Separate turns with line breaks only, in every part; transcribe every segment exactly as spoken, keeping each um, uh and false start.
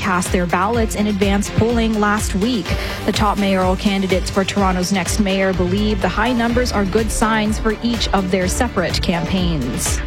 cast their ballots in advance polling last week. The top mayoral candidates for Toronto's next mayor believe the high numbers are good signs for each of their separate campaigns.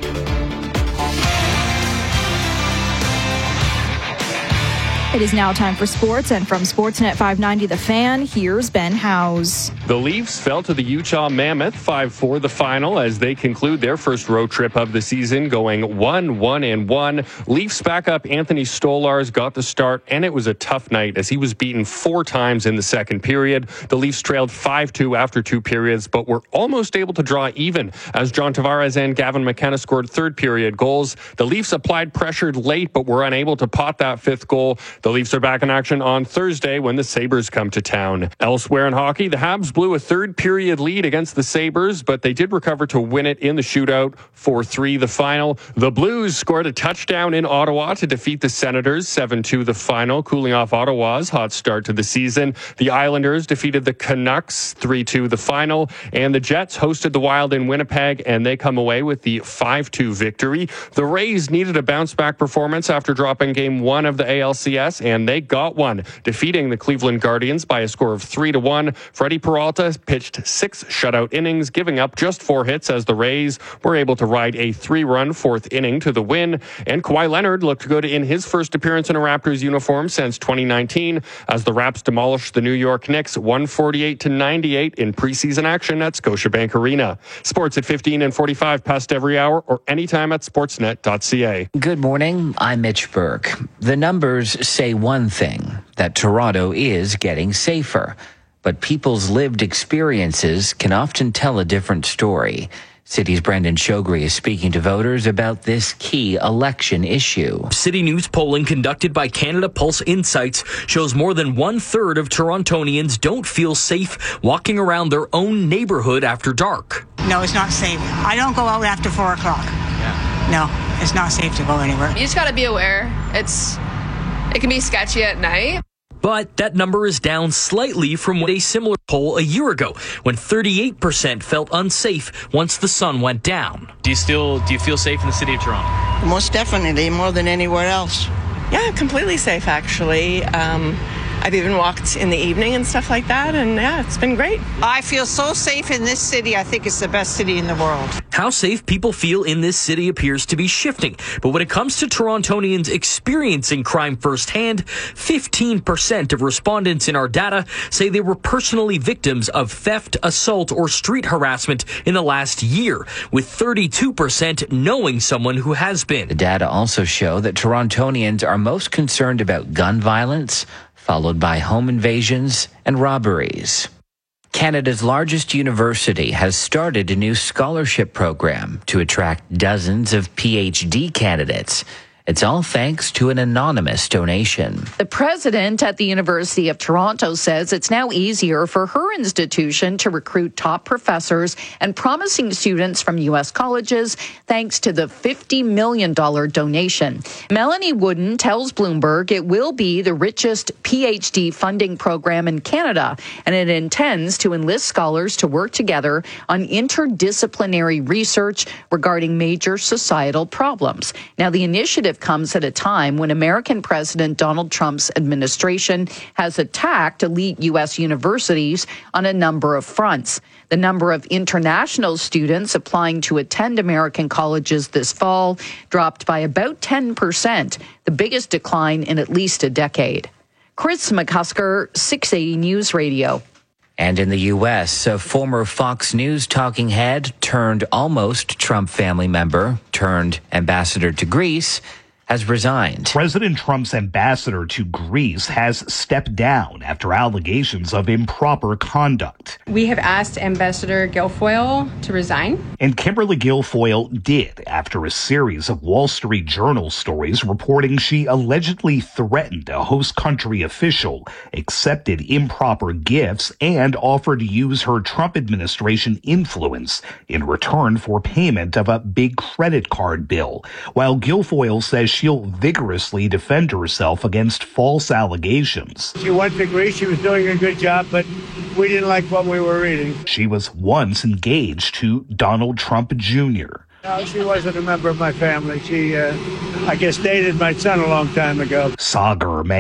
It is now time for sports, and from Sportsnet five ninety The Fan, here's Ben Howes.
The Leafs fell to the Utah Mammoth five four the final as they conclude their first road trip of the season, going one one and one. Leafs backup Anthony Stolarz got the start, and it was a tough night as he was beaten four times in the second period. The Leafs trailed five two after two periods, but were almost able to draw even as John Tavares and Gavin McKenna scored third period goals. The Leafs applied pressure late, but were unable to pot that fifth goal. The Leafs are back in action on Thursday when the Sabres come to town. Elsewhere in hockey, the Habs blew a third period lead against the Sabres, but they did recover to win it in the shootout, four three the final. The Blues scored a touchdown in Ottawa to defeat the Senators, seven two the final, cooling off Ottawa's hot start to the season. The Islanders defeated the Canucks, three two the final, and the Jets hosted the Wild in Winnipeg, and they come away with the five two victory. The Rays needed a bounce-back performance after dropping game one of the A L C S, and they got one, defeating the Cleveland Guardians by a score of three to one. Freddie Peralta pitched six shutout innings, giving up just four hits as the Rays were able to ride a three-run fourth inning to the win. And Kawhi Leonard looked good in his first appearance in a Raptors uniform since twenty nineteen as the Raps demolished the New York Knicks one forty-eight to ninety-eight in preseason action at Scotiabank Arena. Sports at fifteen and forty-five past every hour or anytime at sportsnet dot c a.
Good morning. I'm Mitch Burke. The numbers say one thing, that Toronto is getting safer. But people's lived experiences can often tell a different story. City's Brendan Shogri is speaking to voters about this key election issue.
City News polling conducted by Canada Pulse Insights shows more than one-third of Torontonians don't feel safe walking around their own neighborhood after dark.
No, it's not safe. I don't go out after four o'clock. Yeah. No, it's not safe to go anywhere.
You just got to be aware. It's It can be sketchy at night.
But that number is down slightly from a similar poll a year ago, when thirty-eight percent felt unsafe once the sun went down.
Do you still do you feel safe in the city of Toronto?
Most definitely, more than anywhere else.
Yeah, completely safe, actually. Um, I've even walked in the evening and stuff like that, and yeah, it's been great.
I feel so safe in this city. I think it's the best city in the world.
How safe people feel in this city appears to be shifting. But when it comes to Torontonians experiencing crime firsthand, fifteen percent of respondents in our data say they were personally victims of theft, assault, or street harassment in the last year, with thirty-two percent knowing someone who has been.
The data also show that Torontonians are most concerned about gun violence, followed by home invasions and robberies. Canada's largest university has started a new scholarship program to attract dozens of P H D candidates. It's all thanks to an anonymous donation.
The president at the University of Toronto says it's now easier for her institution to recruit top professors and promising students from U S colleges thanks to the fifty million dollars donation. Melanie Wooden tells Bloomberg it will be the richest P H D funding program in Canada, and it intends to enlist scholars to work together on interdisciplinary research regarding major societal problems. Now, the initiative comes at a time when American President Donald Trump's administration has attacked elite U S universities on a number of fronts. The number of international students applying to attend American colleges this fall dropped by about ten percent, the biggest decline in at least a decade. Chris McCusker, six eighty News Radio.
And in the U S, a former Fox News talking head turned almost Trump family member turned ambassador to Greece has resigned.
President Trump's ambassador to Greece has stepped down after allegations of improper conduct.
We have asked Ambassador Guilfoyle to resign.
And Kimberly Guilfoyle did after a series of Wall Street Journal stories reporting she allegedly threatened a host country official, accepted improper gifts, and offered to use her Trump administration influence in return for payment of a big credit card bill. While Guilfoyle says she She'll vigorously defend herself against false allegations.
She went to Greece. She was doing a good job, but we didn't like what we were reading.
She was once engaged to Donald Trump Junior
No, she wasn't a member of my family. She, uh, I guess, dated my son a long time ago.
Sagar